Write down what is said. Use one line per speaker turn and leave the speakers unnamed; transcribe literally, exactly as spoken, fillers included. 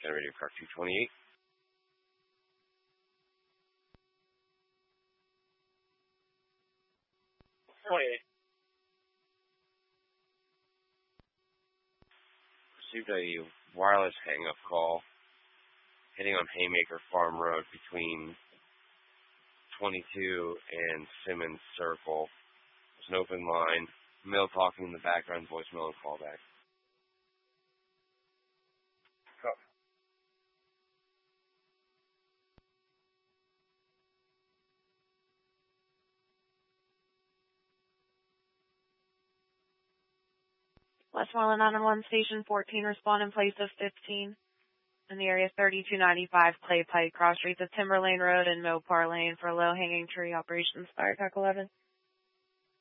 Center Radio Car two twenty-eight.
twenty-eight.
Received a wireless hang-up call heading on Haymaker Farm Road between twenty-two and Simmons Circle. It's an open line. Male talking in the background, voicemail and callback.
Copy.
Westmoreland nine one one Station fourteen, respond in place of fifteen. In the area thirty-two ninety-five Clay Pike, cross streets of Timberlane Road and Mopar Lane for low-hanging tree operations. Fire Tech eleven.